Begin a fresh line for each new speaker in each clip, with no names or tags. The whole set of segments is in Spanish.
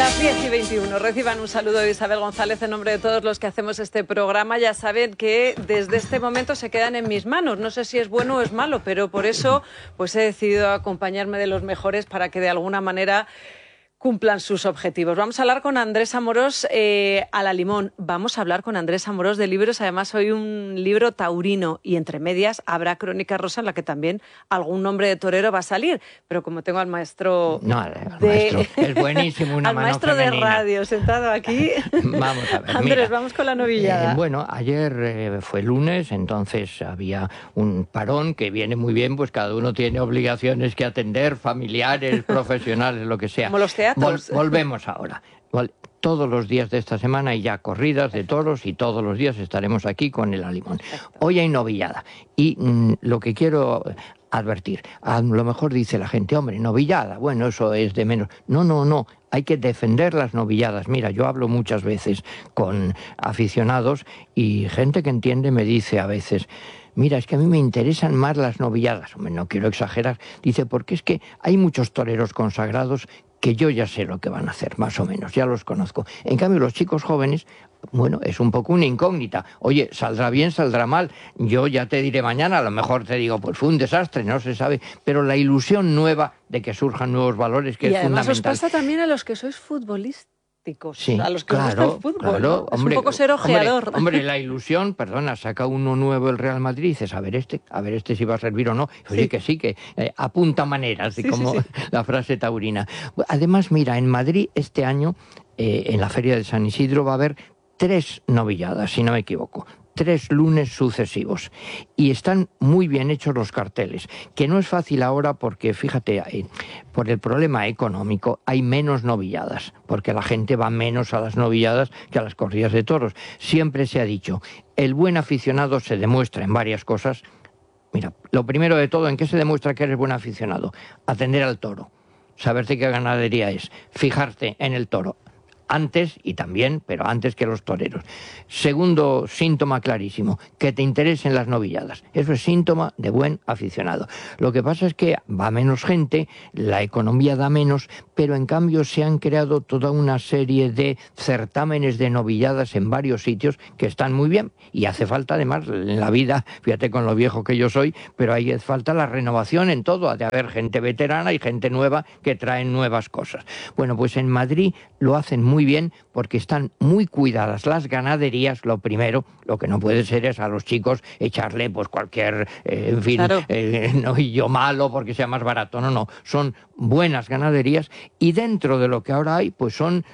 Las 10:21. Reciban un saludo de Isabel González en nombre de todos los que hacemos este programa. Ya saben que desde este momento se quedan en mis manos. No sé si es bueno o es malo, pero por eso pues he decidido acompañarme de los mejores para que de alguna manera cumplan sus objetivos. Vamos a hablar con Andrés Amorós a la limón. Vamos a hablar con Andrés Amorós de libros. Además, hoy un libro taurino y entre medias habrá Crónica Rosa en la que también algún nombre de torero va a salir. Pero como tengo al maestro...
No, al maestro. Es buenísimo, una
al
mano
maestro
femenina.
de radio sentado aquí.
Vamos a ver.
Andrés,
mira,
vamos con la novillada.
Bueno, ayer fue lunes, entonces había un parón que viene muy bien, pues cada uno tiene obligaciones que atender, familiares, profesionales, lo que sea.
Como los teatros.
Volvemos ahora. Todos los días de esta semana hay ya corridas de toros y todos los días estaremos aquí con el Alimón. Hoy hay novillada y lo que quiero advertir, a lo mejor dice la gente, hombre, novillada, bueno, eso es de menos. No, hay que defender las novilladas. Mira, yo hablo muchas veces con aficionados y gente que entiende me dice a veces... Mira, es que a mí me interesan más las novilladas. Hombre, no quiero exagerar. Dice, porque es que hay muchos toreros consagrados que yo ya sé lo que van a hacer, más o menos, ya los conozco. En cambio, los chicos jóvenes, bueno, es un poco una incógnita. Oye, saldrá bien, saldrá mal. Yo ya te diré mañana, a lo mejor te digo, pues fue un desastre, no se sabe. Pero la ilusión nueva de que surjan nuevos valores, que es fundamental.
Y además os pasa también a los que sois futbolistas.
Sí,
a los que os gusta el fútbol,
claro,
¿no?
hombre,
es un poco ser ojeador.
Hombre, la ilusión, perdona, saca uno nuevo el Real Madrid y dices, a ver este si va a servir o no. Oye, sí, que apunta maneras, como la frase taurina. Además, mira, en Madrid este año, en la Feria de San Isidro, va a haber 3 novilladas, si no me equivoco. 3 lunes sucesivos. Y están muy bien hechos los carteles, que no es fácil ahora porque, fíjate, por el problema económico hay menos novilladas, porque la gente va menos a las novilladas que a las corridas de toros. Siempre se ha dicho, el buen aficionado se demuestra en varias cosas. Mira, lo primero de todo, ¿en qué se demuestra que eres buen aficionado? Atender al toro, saberte qué ganadería es, fijarte en el toro. Antes, y también, pero antes que los toreros. Segundo síntoma clarísimo, que te interesen las novilladas. Eso es síntoma de buen aficionado. Lo que pasa es que va menos gente, la economía da menos, pero en cambio se han creado toda una serie de certámenes de novilladas en varios sitios que están muy bien. Y hace falta además en la vida, fíjate con lo viejo que yo soy, pero ahí hace falta la renovación en todo. Ha de haber gente veterana y gente nueva que traen nuevas cosas. Bueno, pues en Madrid lo hacen muy bien porque están muy cuidadas las ganaderías. Lo primero, lo que no puede ser es a los chicos echarle pues cualquier, en fin,
claro.
Novillo malo porque sea más barato. No, son buenas ganaderías y dentro de lo que ahora hay, pues son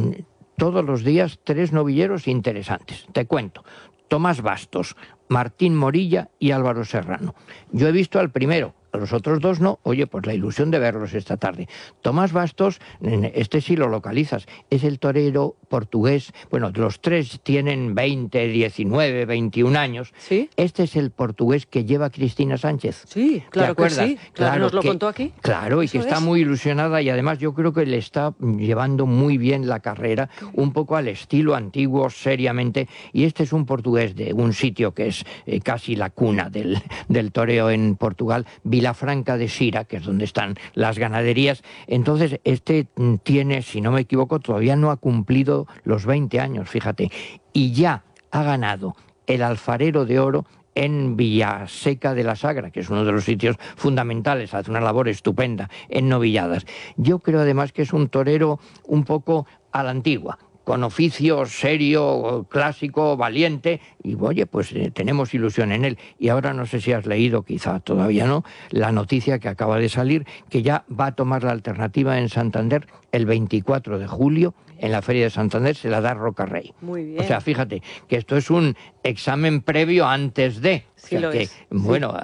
todos los días 3 novilleros interesantes. Te cuento, Tomás Bastos, Martín Morilla y Álvaro Serrano. Yo he visto al primero, a los otros 2 no. Oye, pues la ilusión de verlos esta tarde. Tomás Bastos, este sí lo localizas, es el torero portugués. Bueno, los 3 tienen 20, 19, 21 años.
¿Sí?
Este es el portugués que lleva Cristina Sánchez.
Sí, claro que sí. Claro, nos lo
que,
contó aquí.
Claro, y que está muy ilusionada y además yo creo que le está llevando muy bien la carrera, un poco al estilo antiguo, seriamente. Y este es un portugués de un sitio que es casi la cuna del toreo en Portugal, Vilafranca de Xira, que es donde están las ganaderías. Entonces, este tiene, si no me equivoco, todavía no ha cumplido los 20 años, fíjate, y ya ha ganado el Alfarero de Oro en Villaseca de la Sagra, que es uno de los sitios fundamentales, hace una labor estupenda en novilladas. Yo creo además que es un torero un poco a la antigua, con oficio serio, clásico, valiente, y oye, pues tenemos ilusión en él. Y ahora no sé si has leído, quizá todavía no, la noticia que acaba de salir, que ya va a tomar la alternativa en Santander el 24 de julio, en la Feria de Santander, se la da Rocarrey.
Muy bien.
O sea, fíjate, que esto es un examen previo antes de...
Sí,
o sea,
lo
que,
es.
bueno,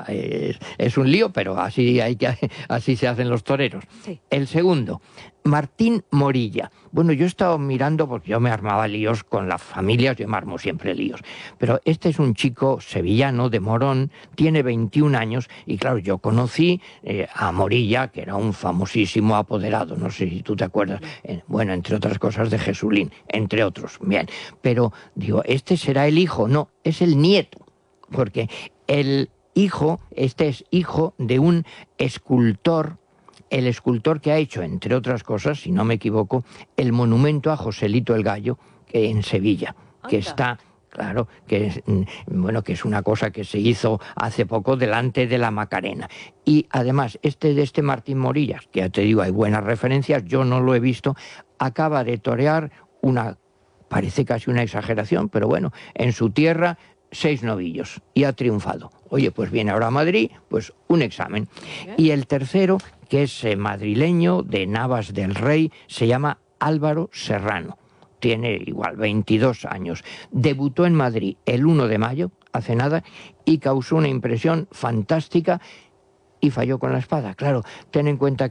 es un lío, pero así se hacen los toreros.
Sí.
El segundo, Martín Morilla. Bueno, yo he estado mirando, porque yo me armaba líos con las familias, yo me armo siempre líos. Pero este es un chico sevillano de Morón, tiene 21 años, y claro, yo conocí a Morilla, que era un famosísimo apoderado, no sé si tú te acuerdas, bueno, entre otras cosas de Jesulín, entre otros, bien. Pero, digo, ¿este será el hijo? No, es el nieto, porque el hijo, este es hijo de un escultor el escultor que ha hecho, entre otras cosas, si no me equivoco, el monumento a Joselito el Gallo en Sevilla, que
Anda.
está... Claro, que es, bueno, que es una cosa que se hizo hace poco delante de la Macarena. Y además, de este Martín Morillas, que ya te digo, hay buenas referencias, yo no lo he visto, acaba de torear parece casi una exageración, pero bueno, en su tierra 6 novillos y ha triunfado. Oye, pues viene ahora a Madrid, pues un examen. Y el tercero, que es madrileño, de Navas del Rey, se llama Álvaro Serrano. Tiene igual 22 años. Debutó en Madrid el 1 de mayo, hace nada, y causó una impresión fantástica y falló con la espada. Claro, ten en cuenta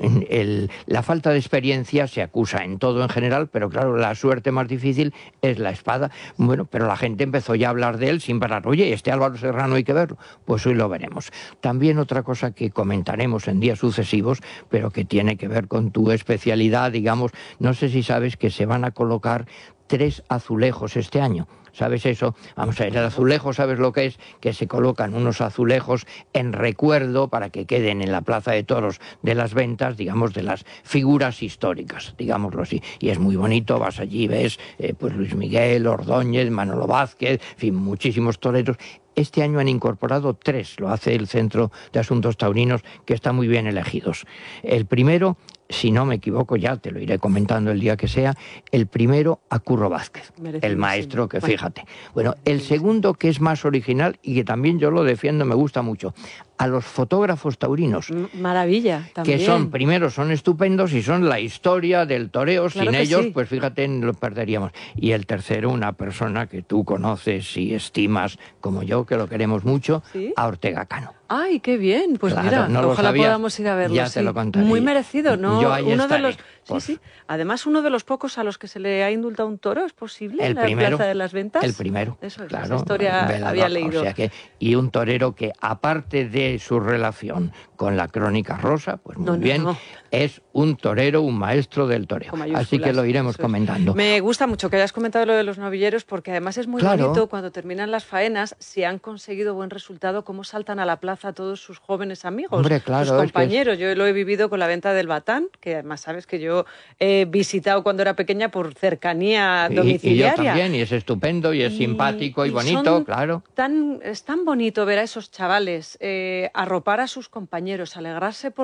que la falta de experiencia se acusa en todo en general, pero claro, la suerte más difícil es la espada. Bueno, pero la gente empezó ya a hablar de él sin parar. Oye, este Álvaro Serrano hay que verlo. Pues hoy lo veremos. También otra cosa que comentaremos en días sucesivos, pero que tiene que ver con tu especialidad, digamos, no sé si sabes que se van a colocar 3 azulejos este año. ¿Sabes eso? Vamos a ver, el azulejo, ¿sabes lo que es? Que se colocan unos azulejos en recuerdo para que queden en la Plaza de Toros de las Ventas, digamos, de las figuras históricas, digámoslo así. Y es muy bonito, vas allí, ves pues Luis Miguel, Ordóñez, Manolo Vázquez, en fin, muchísimos toreros. Este año han incorporado 3, lo hace el Centro de Asuntos Taurinos, que están muy bien elegidos. El primero, si no me equivoco, ya te lo iré comentando el día que sea, el primero a Curro Vázquez, el maestro que fíjate. Bueno, el segundo, que es más original y que también yo lo defiendo, me gusta mucho, a los fotógrafos taurinos.
Maravilla, también.
Que son estupendos y son la historia del toreo. Claro, sin ellos, sí, pues fíjate, lo perderíamos. Y el tercero, una persona que tú conoces y estimas como yo, que lo queremos mucho, ¿sí? A Ortega Cano.
¡Ay, qué bien! Pues
claro,
mira,
no
ojalá podamos ir a verlo.
Ya
sí.
te lo contaré.
Muy merecido, ¿no?
Yo ahí
uno
estaré,
de los,
pues,
sí. Además, uno de los pocos a los que se le ha indultado un toro, ¿es posible?
El
en la
primero,
Plaza de las Ventas.
El primero.
Eso es,
claro,
esa historia había leído.
O sea y un torero que, aparte de su relación con la Crónica Rosa, pues muy bien, es un torero, un maestro del toreo. Así que lo iremos comentando.
Me gusta mucho que hayas comentado lo de los novilleros, porque además es muy bonito cuando terminan las faenas, si han conseguido buen resultado, cómo saltan a la plaza todos sus jóvenes amigos,
hombre, claro,
sus compañeros. Yo lo he vivido con la venta del Batán, que además sabes que yo he visitado cuando era pequeña por cercanía domiciliaria.
Y yo también, y es estupendo, y es simpático y bonito, claro.
Es tan bonito ver a esos chavales arropar a sus compañeros, alegrarse por